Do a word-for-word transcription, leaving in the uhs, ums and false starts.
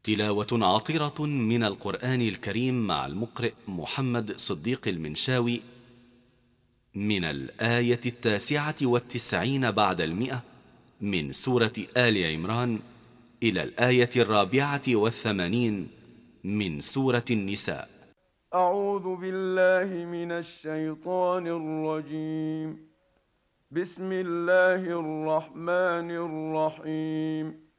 تلاوة عطرة من القرآن الكريم مع المقرئ محمد صديق المنشاوي من الآية التاسعة والتسعين بعد المئة من سورة آل عمران إلى الآية الرابعة والثمانين من سورة النساء. أعوذ بالله من الشيطان الرجيم. بسم الله الرحمن الرحيم.